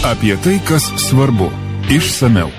Apie tai, kas svarbu. Išsamiau.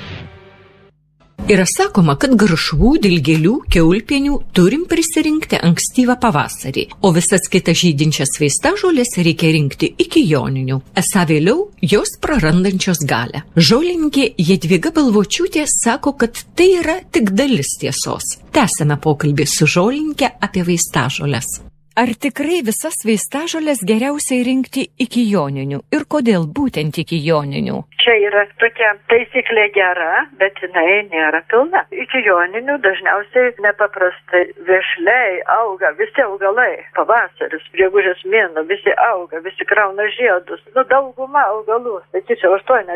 Yra sakoma, kad garšvų, dilgėlių, kiaulpienių turim prisirinkti ankstyvą pavasarį, o visas kitas žydinčias vaistažolės reikia rinkti iki joninių. Esą vėliau jos prarandančios galę. Žolininkė Jadvyga Balvočiūtė sako, kad tai yra tik dalis tiesos. Tęsame pokalbį su žolininkė apie vaistažolės. Ar tikrai visas vaistažolės geriausiai rinkti iki joninių ir kodėl būtent iki joninių? Čia yra tokia taisyklė gera, bet jinai nėra pilna. Iki joninių dažniausiai nepaprastai vešliai auga visi augalai. Pavasaris, gegužės mėnuo, visi auga, visi krauna žiedus. Dauguma augalų, sakyčiau,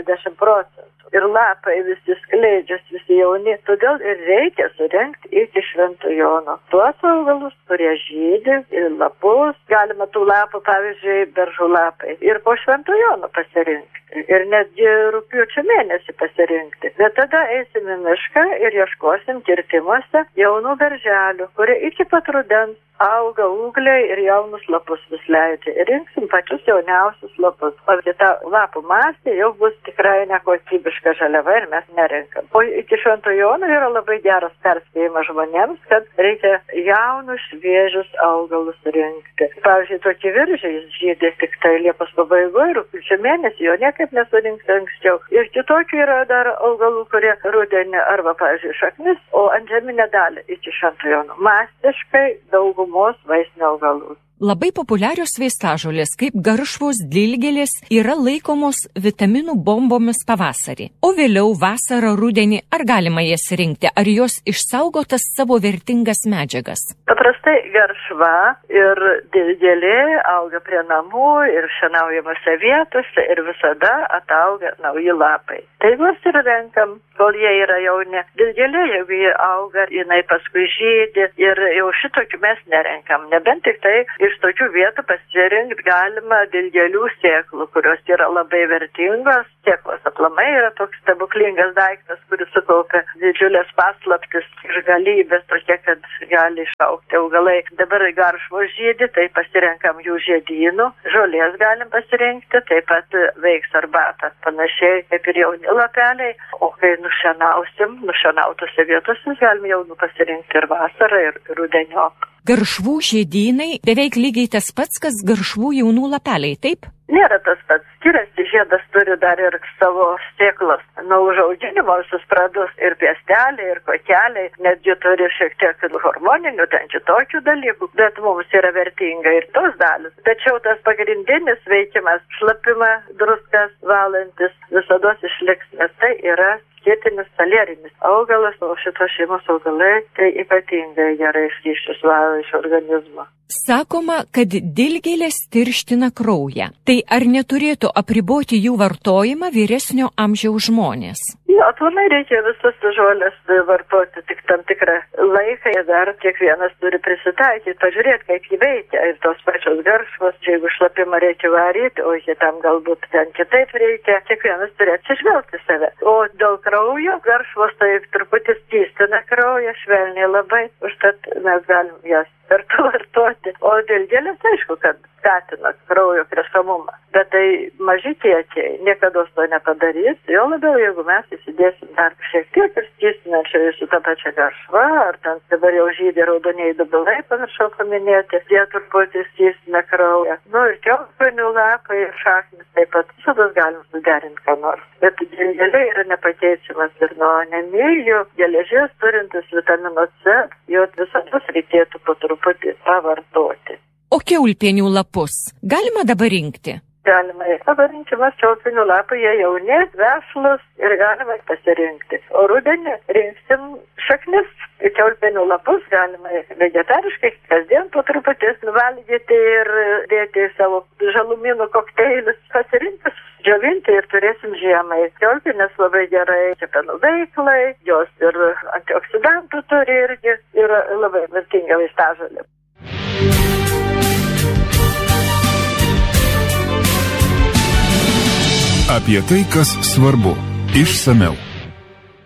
80%. Ir lapai visi skleidžiasi, visi jauni. Todėl ir reikia surengti iki Švento Jono. Tuos augalus, kurie žydi, ir lapus. Galima tų lapų, pavyzdžiui, beržų lapai. Ir po Švento Jono pasirinkti. Ir netgi rugpjūčio mėnesį pasirinkti. Bet tada eisim į mišką ir ieškosim kirtimuose jaunų berželių, kurie iki pat rudens auga ūgliai ir jaunus lapus vis leidžia. Ir rinksim pačius jauniausius lapus. O kita lapų masė jau bus tikrai nekokybiška žaliava ir mes nerenkam. O iki Švento Jono yra labai geras perspėjimas žmonėms, kad reikia jaunus šviežius augalus rinkti. Pavyzdžiui, tokie viržiai žydė tik tai Liepos pabaigoje, rugpjūčio mėnesį, jo niekaip nesurinks anksčiau. Ir kitokių yra dar augalų, kurie rudenį arba, pavyzdžiui, šaknis, o antžeminę dalį iki Švento Jono. Masiškai daugumos vaisinių augalų. Labai populiarios vaistažolės, kaip garšvos, dilgėlės, yra laikomos vitaminų bombomis pavasarį. O vėliau vasarą, rudenį, ar galima jas rinkti, ar jos išsaugotas savo vertingas medžiagas? Paprastai garšva ir dilgėlė auga prie namų ir šienaujamose vietose ir visada atauga nauji lapai. Tai juos ir renkam, kol jie yra jauni. Dilgėlė, jeigu jie auga, jinai paskui žydi ir jau šitokių mes nerenkam. Nebent tik tai iš tokių vietų pasirinkti galima dilgėlių sėklų, kurios yra labai vertingos. Sėklos aplamai yra toks stebuklingas daiktas, kuris sukaupia didžiulės paslaptis ir galybės tokie, kad gali išaugti augalai. Dabar garšvos žydi, tai pasirenkam jų žiedynų. Žolės galim pasirinkti, taip pat veiks arbata. Panašiai kaip ir jauni lapeliai. O kai nušienautose vietose galim jaunų pasirinkti ir vasarą, ir rudeniop. Garšvų žiedynai beveik lygiai tas pats, kas garšvų jaunų lapeliai, taip? Nėra tas pats. Skiriasi, žiedas turi dar ir savo sėklos. Nuo užauginimo visus pradus ir piestelė, ir kokeliai, netgi turi šiek tiek hormoninių, ten kitokių dalykų, bet mums yra vertinga ir tos dalis. Tačiau tas pagrindinis veikimas, šlapimą, druskas, valantis, visados išliks, nes tai yra skėtinis salerinis augalas, o šitos šeimos augalai tai ypatingai gerai skysčius valo iš organizmo. Sakoma, kad dilgėlės tirština kraują. Tai ar neturėtų apriboti jų vartojimą vyresnio amžiaus žmonės? Jo, aplamai reikia visas žolės vartoti tik tam tikrą laiką ir dar kiekvienas turi prisitaikyti, pažiūrėti, kaip jį veikia. Ir tos pačios garšvos, jeigu šlapimą reikia varyti, o kitam galbūt ten kitaip reikia, kiekvienas turi atsižvelgti save. O dėl kraujo, garšvos tai truputį skystina kraują, švelniai labai, užtat mes galim jas kartu vartoti. O dilgėlės, aišku, kad skatina kraujo kreskamumą. Bet tai maži kiekiai, niekada to nepadarys. Jo labiau, jeigu mes įsidėsim dar šiek tiek ir skystinančiai su tą pačią garšvą, ar ten dabar jau žydė raudoniai dubilai, pamiršau paminėti, jie truputį skystina kraują. Ir kiaulpienių lapai ir šaknis taip pat visada galim suderinti ką nors. Bet dilgėlė yra nepakeičiamas ir nuo anemijų, geležies turintis vitamino C, jo visada reikėtų po truputį pavartoti. O kiaulpienių lapus galima dabar rinkti? Galima ir dabar rinkimas kiaulpienių lapai, jie jauni, vešlus ir galima pasirinkti. O rudenį rinksim šaknis. Kiaulpienių lapus galima vegetariškai kasdien po truputį valgyti ir dėti į savo žalumynų kokteilius, pasirinkti, džiovinti ir turėsim žiemai. Kiaulpienės labai gerai kepenų veiklai, jos ir antioksidantų turi irgi, yra labai vertinga vaistažolė. Apie tai, kas svarbu. Išsamiau.